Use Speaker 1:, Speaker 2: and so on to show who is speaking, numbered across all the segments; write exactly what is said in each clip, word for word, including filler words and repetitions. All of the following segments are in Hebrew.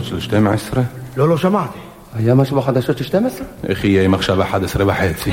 Speaker 1: בחדשות של שתים עשרה?
Speaker 2: לא, לא שמעתי.
Speaker 1: היה משהו בחדשות של שתים עשרה? איך יהיה אם עכשיו אחת עשרה וחצי?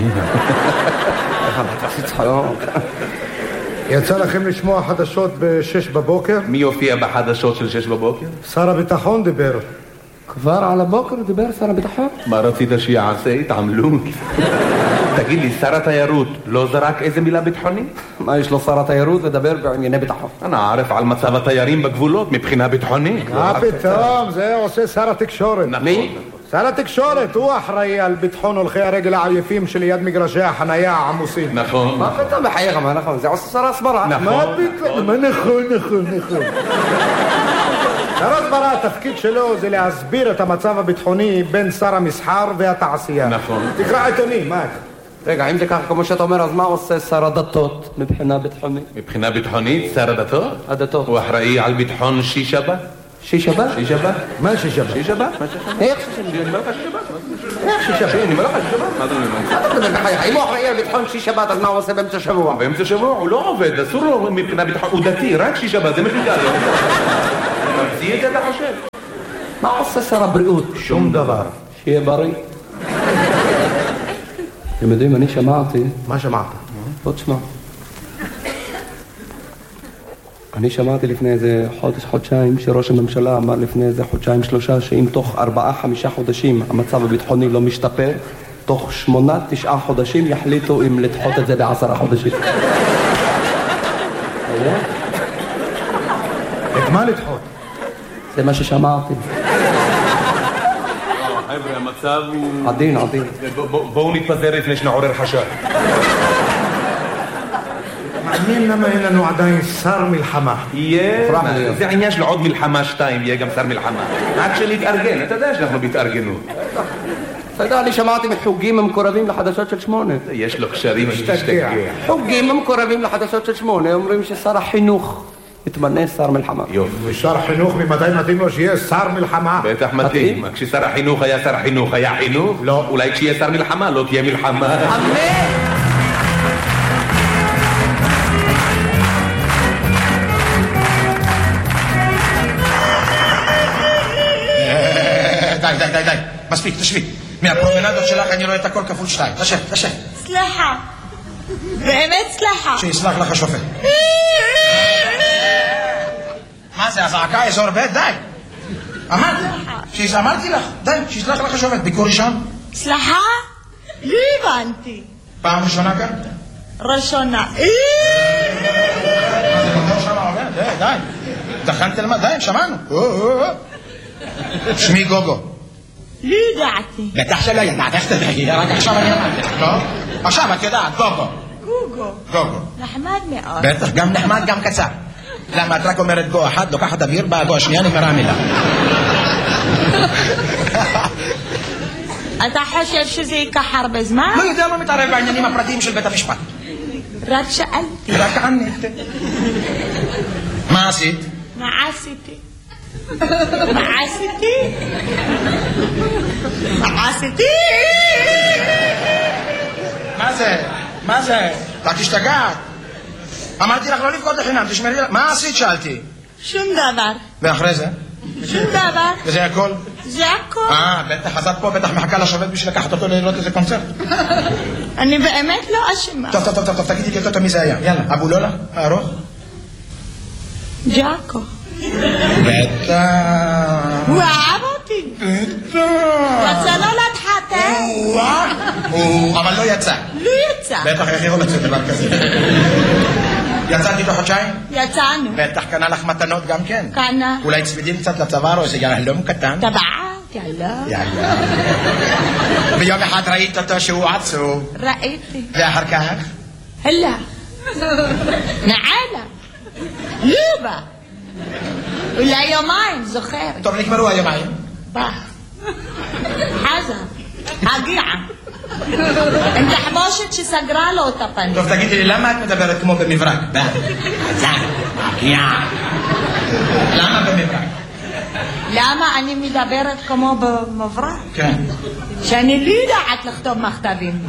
Speaker 2: יצא לכם לשמוע חדשות בשש בבוקר?
Speaker 1: מי יופיע בחדשות של שש בבוקר?
Speaker 2: שר הביטחון דיבר.
Speaker 1: כבר על הבוקר דיבר שר הביטחון? מה רצית שיעשה? התעמלות. תגיד לי, שר התיירות לא זרק איזה מילה ביטחונית? מה יש לו שר התיירות לדבר בענייני ביטחון? אני עارف על מצב התיירים בגבולות מבחינה ביטחונית.
Speaker 2: מה פתאום? זה עושה שר התקשורת.
Speaker 1: מי?
Speaker 2: שר התקשורת, הוא אחראי על ביטחון הולכי הרגל העייפים שליד מגרשי החנייה העמוסים.
Speaker 1: נכון.
Speaker 3: מה פתאום בחייך, מה נכון? זה עושה שר הסברה.
Speaker 2: מה פתאום? מה נכון, נכון, נכון. שר הסברה, התפקיד שלו זה להסביר את המצב הביטחוני בין שר המסחר והתעשייה.
Speaker 1: נכון.
Speaker 2: תקרא עיתונים, מה?
Speaker 3: רגע, אם זה ככה כמו שאתה אומר, אז מה עושה שר הדתות מבחינה ביטחונית?
Speaker 1: מבחינה ביטחונית, שר הדתות?
Speaker 3: הדתות.
Speaker 1: הוא אחראי על ביטחון שישבת?
Speaker 3: שישבת?
Speaker 1: שישבת?
Speaker 2: מה שישבת?
Speaker 1: שישבת?
Speaker 3: איך שישבת?
Speaker 1: אני אומר לך שישבת?
Speaker 3: איך שישבת?
Speaker 1: אני אומר לך שישבת? מה אתה אומר?
Speaker 3: אתה מדבר בחייך, אם הוא אחראי על ביטחון שישבת, אז מה הוא עושה באמצע שבוע?
Speaker 1: באמצע שבוע הוא לא עובד, אסור לו מבחינה ביטחון, הוא דתי, רק שישבת, זה מפיקה לו. ממציא את זה, אתה חושב?
Speaker 3: מה עושה שר הבריאות?
Speaker 2: שום דבר.
Speaker 3: שיהיה בריא. אתם יודעים, אני שמעתי...
Speaker 2: מה שמעת?
Speaker 3: בוא תשמע. אני שמעתי לפני איזה חודש, חודשיים, שראש הממשלה אמר לפני איזה חודשיים, שלושה, שאם תוך ארבעה, חמישה חודשים המצב הביטחוני לא משתפר, תוך שמונה, תשעה חודשים יחליטו אם לדחות את זה בעשרה חודשים.
Speaker 2: את מה לדחות?
Speaker 3: זה מה ששמעתי.
Speaker 1: חבר'ה, המצב הוא...
Speaker 3: עדין, עדין.
Speaker 1: בואו נתפזר לפני שנעורר חשד.
Speaker 2: מעניין למה אין לנו עדיין שר מלחמה.
Speaker 1: יהיה, זה העניין של עוד מלחמה שתיים, יהיה גם שר מלחמה. עד שנתארגן, אתה יודע שאנחנו בהתארגנות.
Speaker 3: אתה יודע, אני שמעתי מחוגים המקורבים לחדשות של שמונה.
Speaker 1: יש לו קשרים, משתגע.
Speaker 3: חוגים המקורבים לחדשות של שמונה, אומרים ששר החינוך יתמנה שר מלחמה.
Speaker 1: יופי.
Speaker 2: ושר החינוך ממתי מתאים לו שיהיה שר מלחמה?
Speaker 1: בטח מתאים. כששר החינוך היה שר החינוך, היה חינוך?
Speaker 2: לא.
Speaker 1: אולי כשיהיה שר מלחמה, לא תהיה מלחמה.
Speaker 3: אמן!
Speaker 4: די, די, די, די. מספיק, תשבי. מהפרומנדות שלך אני רואה את הכל כפול שתיים. תשב, תשב.
Speaker 5: סליחה. באמת סליחה.
Speaker 4: שיסלח לך השופט. מה זה, הזעקה אזור ב'? די. אמרתי, אמרתי לך, די, שיסלח לך השופט. ביקור ראשון?
Speaker 5: סליחה? לא הבנתי.
Speaker 4: פעם ראשונה כאן?
Speaker 5: ראשונה.
Speaker 4: מה זה, ביקור שם עובד? די, די. דחנתי למה? די, שמענו. שמי גוגו.
Speaker 5: לא ידעתי.
Speaker 4: בטח שלא ידעת, איך תדעי? רק עכשיו אני אמרתי לך, לא? עכשיו את יודעת, גוגו.
Speaker 5: גוגו.
Speaker 4: גוגו.
Speaker 5: נחמד מאוד.
Speaker 4: בטח, גם נחמד, גם קצר. למה את רק אומרת גו אחת, לוקחת אוויר, באה גו השנייה, נגמרה המילה.
Speaker 5: אתה חושב שזה ייקח הרבה זמן?
Speaker 4: לא יודע, לא מתערב בעניינים הפרטיים של בית המשפט.
Speaker 5: רק שאלתי.
Speaker 4: רק ענית. מה עשית?
Speaker 5: מה עשיתי? מה עשיתי? מה עשיתי?
Speaker 4: מה זה? מה זה? רק השתגעת. אמרתי לך לא לבכות לחינם, תשמרי לך. מה עשית? שאלתי.
Speaker 5: שום דבר.
Speaker 4: ואחרי זה?
Speaker 5: שום דבר.
Speaker 4: וזה הכל?
Speaker 5: זה הכל.
Speaker 4: אה, בטח, אז את פה בטח מחכה לשופט בשביל לקחת אותו לראות איזה קונצרט.
Speaker 5: אני באמת לא אשמה.
Speaker 4: טוב, טוב, טוב, טוב, תגידי לי אותו מי זה היה. יאללה, אבו לולה, הארוך?
Speaker 5: ג'אקו.
Speaker 4: בטח.
Speaker 5: הוא אהב אותי.
Speaker 4: בטח.
Speaker 5: רצה לא להתחתן.
Speaker 4: אבל לא יצא.
Speaker 5: לא יצא.
Speaker 4: בטח, איך יכול לצאת דבר כזה? יצאת איתו חודשיים?
Speaker 5: יצאנו.
Speaker 4: בטח קנה לך מתנות גם כן.
Speaker 5: קנה.
Speaker 4: אולי צמידים קצת לצוואר או איזה יהלום קטן?
Speaker 5: טבעת, יאללה.
Speaker 4: יאללה. ביום אחד ראית אותו שהוא עצוב.
Speaker 5: ראיתי.
Speaker 4: ואחר כך?
Speaker 5: הלך. נעלה. ליבה. אולי יומיים, זוכר.
Speaker 4: טוב, נגמרו היומיים.
Speaker 5: בא. חזר. הגיעה. עם תחבושת שסגרה לו את הפנים.
Speaker 4: טוב, תגידי לי, למה את מדברת כמו במברק? בא. חזר. הגיעה. למה במברק?
Speaker 5: למה אני מדברת כמו במברק?
Speaker 4: כן.
Speaker 5: שאני לא יודעת לכתוב מכתבים.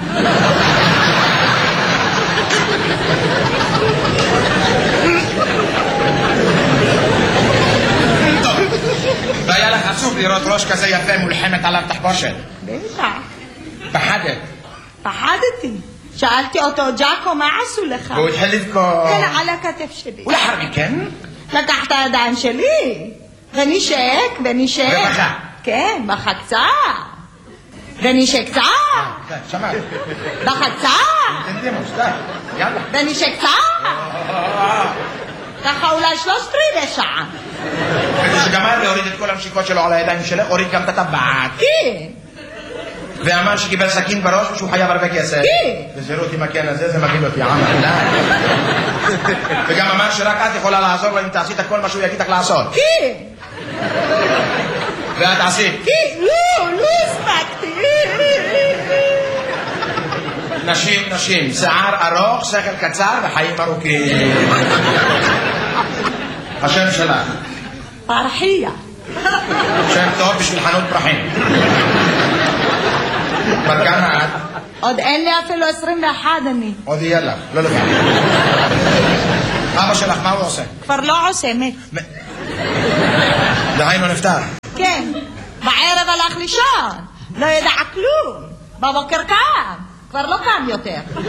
Speaker 4: טוב, והיה לך עצוב לראות ראש כזה יפה מולחמת עליו תחבושת.
Speaker 5: בטח.
Speaker 4: פחדת.
Speaker 5: פחדתי. שאלתי אותו, ג'אקו, מה עשו לך?
Speaker 4: והוא התחיל לבכות.
Speaker 5: כן, על הכתף שלי.
Speaker 4: ולאחר מכן?
Speaker 5: לקח את הידיים שלי, ונשק, ונשק.
Speaker 4: ובכה.
Speaker 5: כן, בכה קצת. ונשק קצת.
Speaker 4: כן, שמעת.
Speaker 5: בכה קצת.
Speaker 4: תנדימוס, די, יאללה.
Speaker 5: ונשק קצת. ככה אולי שלוש רבעי שעה.
Speaker 4: וכשגמר להוריד את כל המשיקות שלו על הידיים שלך, הוריד גם את הטבעת.
Speaker 5: כן.
Speaker 4: ואמר שקיבל סכין בראש ושהוא חייב הרבה כסף.
Speaker 5: כן.
Speaker 4: וזירות עם הכן הזה, זה מגעיל אותי, עמר. וגם אמר שרק את יכולה לעזור לו אם תעשי את כל מה שהוא יגיד לך לעשות.
Speaker 5: כן.
Speaker 4: ואת עשית.
Speaker 5: כן, לא, לא הספקתי.
Speaker 4: נשים, נשים, שיער ארוך, שכל קצר וחיים ארוכים. השם שלך.
Speaker 5: פרחיה.
Speaker 4: שם טוב בשביל חנות פרחים. בת כמה את?
Speaker 5: עוד אין לי אפילו עשרים ואחת אני.
Speaker 4: עוד יהיה לך, לא לבד. אבא שלך, מה הוא עושה?
Speaker 5: כבר לא עושה, מת.
Speaker 4: דהיינו נפטר.
Speaker 5: כן, בערב הלך לישון, לא ידע כלום. בבוקר קם, כבר לא קם יותר.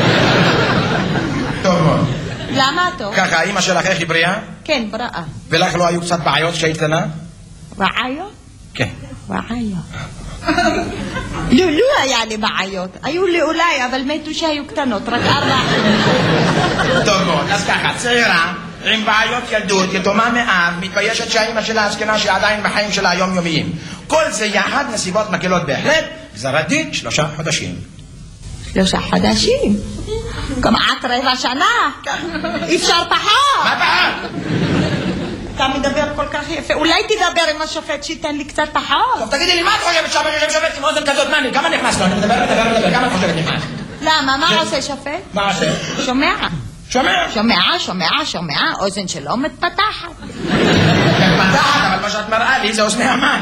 Speaker 4: טוב מאוד.
Speaker 5: למה טוב?
Speaker 4: ככה, אמא שלך איך היא בריאה?
Speaker 5: כן, בריאה.
Speaker 4: ולך לא היו קצת בעיות כשהיית קטנה?
Speaker 5: בעיות?
Speaker 4: כן.
Speaker 5: בעיות. לא, לא היה לי בעיות. היו לי אולי, אבל מתו שהיו קטנות, רק ארבע.
Speaker 4: טוב מאוד, אז ככה, צעירה, עם בעיות ילדות, יתומה מאב, מתביישת שהאמא שלה הזקנה שעדיין בחיים שלה היומיומיים. כל זה יחד נסיבות מקלות בהחלט, גזר הדין שלושה חודשים.
Speaker 5: שלושה חודשים? כמעט רבע שנה? אי אפשר פחות.
Speaker 4: מה פחות?
Speaker 5: אתה מדבר כל כך יפה, אולי תדבר עם השופט שייתן לי קצת פחות.
Speaker 4: טוב, תגידי לי, מה את חושבת שהבן שופט עם אוזן כזאת? מה, כמה נכנס לו? אני מדבר, מדבר, מדבר, כמה את חושבת נכנס?
Speaker 5: למה? מה עושה שופט?
Speaker 4: מה עושה?
Speaker 5: שומע.
Speaker 4: שומע?
Speaker 5: שומע, שומע, שומע, אוזן שלו מתפתחת.
Speaker 4: מתפתחת, אבל מה שאת מראה לי זה אוזני המן.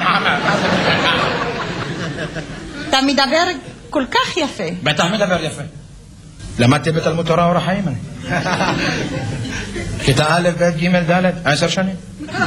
Speaker 5: אתה מדבר כל כך יפה.
Speaker 4: בטח מדבר יפה. למדתי בתלמוד תורה אור החיים אני. כיתה א', ב', ג', ד', עשר שנים.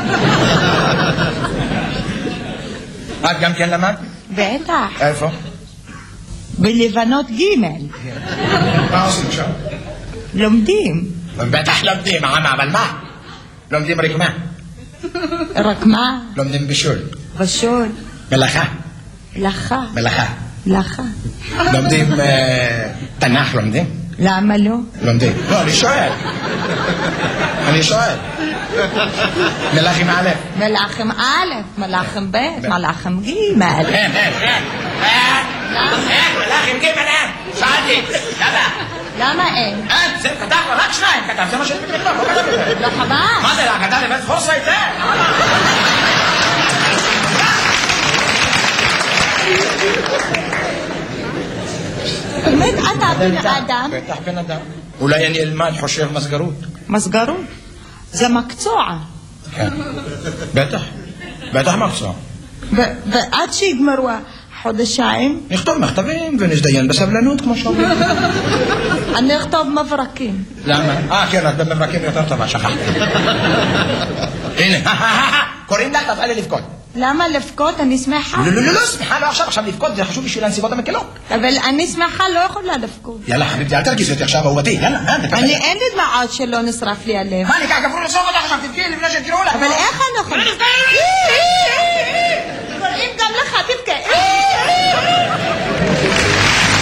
Speaker 4: את גם כן למדת?
Speaker 5: בטח.
Speaker 4: איפה?
Speaker 5: בלבנות ג'.
Speaker 4: מה עושים שם?
Speaker 5: לומדים.
Speaker 4: בטח לומדים, עמה, אבל מה? לומדים רקמה.
Speaker 5: רק מה?
Speaker 4: לומדים בישול.
Speaker 5: בישול.
Speaker 4: מלאכה.
Speaker 5: מלאכה.
Speaker 4: מלאכה.
Speaker 5: מלאכה.
Speaker 4: לומדים תנ"ך, לומדים?
Speaker 5: למה לא?
Speaker 4: לומדים. לא, אני שואל. אני שואל. מלאכים א'.
Speaker 5: מלאכים א', מלאכים ב', מלאכים ג'.
Speaker 4: אין, אין, אין. אין, מלאכים ג' אין. שאלתי. למה?
Speaker 5: למה אין?
Speaker 4: אין, זה כתב, רק שניים כתב, זה מה שאני מתכתב, לא כתב את זה.
Speaker 5: לא חבל.
Speaker 4: מה זה, לא כתב לבית חורסה את זה?
Speaker 5: באמת אתה בן אדם?
Speaker 4: בטח בן אדם. אולי אני אלמד חושב מסגרות.
Speaker 5: מסגרות? זה מקצוע.
Speaker 4: כן. בטח. בטח מקצוע.
Speaker 5: ועד שיגמרו החודשיים?
Speaker 4: נכתוב מכתבים ונזדיין בסבלנות כמו שאומרים.
Speaker 5: אני אכתוב מברקים.
Speaker 4: למה? אה, כן, את במברקים יותר טובה, שכחתי. הנה, קוראים לך, תפעלי לבכות.
Speaker 5: למה לבכות? אני שמחה.
Speaker 4: לא, לא, לא, לא, שמחה, לא עכשיו, עכשיו לבכות, זה חשוב בשביל הנסיבות המקלות.
Speaker 5: אבל אני שמחה, לא יכולה לבכות.
Speaker 4: יאללה, חביבתי, אל תרגיזי אותי עכשיו, אהובתי, יאללה,
Speaker 5: אני אין לי דמעות שלא נשרף לי הלב.
Speaker 4: מה, אני ככה, גברו לסוף אותך עכשיו, תבכי לפני שתראו לך.
Speaker 5: אבל איך אני יכולה?